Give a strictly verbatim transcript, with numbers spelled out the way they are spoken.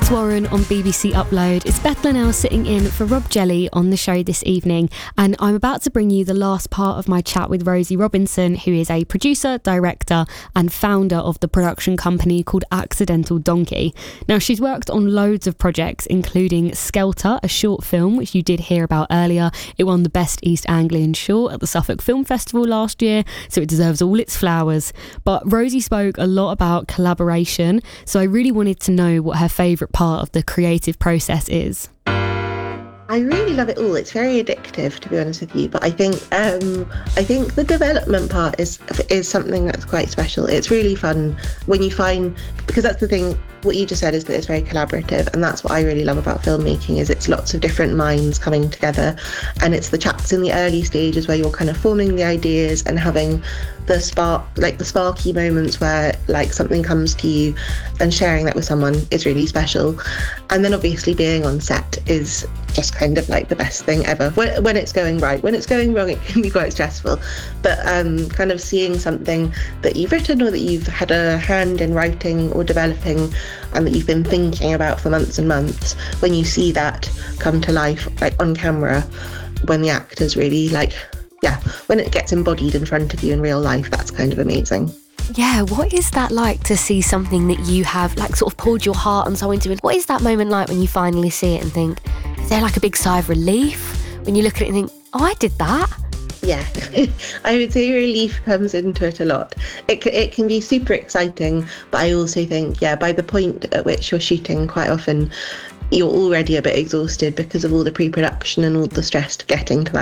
is Warren on B B C Upload. It's Beth Linnell sitting in for Rob Jelly on the show this evening, and I'm about to bring you the last part of my chat with Rosie Robinson, who is a producer, director and founder of the production company called Accidental Donkey. Now, she's worked on loads of projects, including Skelter, a short film which you did hear about earlier. It won the Best East Anglian Short at the Suffolk Film Festival last year, so it deserves all its flowers. But Rosie spoke a lot about collaboration, so I really wanted to know what her favourite part of the creative process is. I really love it all. It's very addictive, to be honest with you. But I think um, I think the development part is is something that's quite special. It's really fun when you find, because that's the thing, what you just said is that it's very collaborative, and that's what I really love about filmmaking, is it's lots of different minds coming together, and it's the chats in the early stages where you're kind of forming the ideas and having the spark, like the sparky moments where like something comes to you, and sharing that with someone is really special. And then obviously being on set is just kind of like the best thing ever when, when it's going right. When it's going wrong, it can be quite stressful, but um, kind of seeing something that you've written or that you've had a hand in writing or developing and that you've been thinking about for months and months, when you see that come to life like on camera, when the actors really like, yeah, when it gets embodied in front of you in real life, that's kind of amazing. Yeah, what is that like to see something that you have like sort of poured your heart and soul into? What is that moment like when you finally see it and think, is there like a big sigh of relief when you look at it and think, oh, I did that? Yeah, I would say relief comes into it a lot. It, it can be super exciting, but I also think, yeah, by the point at which you're shooting, quite often you're already a bit exhausted because of all the pre-production and all the stress to getting to that